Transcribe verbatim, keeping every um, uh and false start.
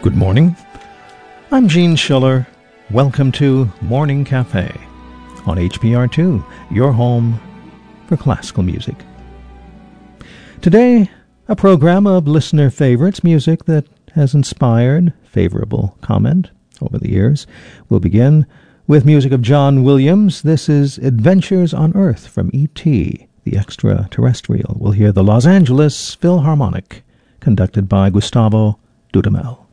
Good morning. I'm Gene Schiller. Welcome to Morning Cafe on H P R two, your home for classical music. Today, a program of listener favorites, music that has inspired favorable comment over the years. We'll begin with music of John Williams. This is Adventures on Earth from E T, the extraterrestrial. We'll hear the Los Angeles Philharmonic, conducted by Gustavo Dudamel.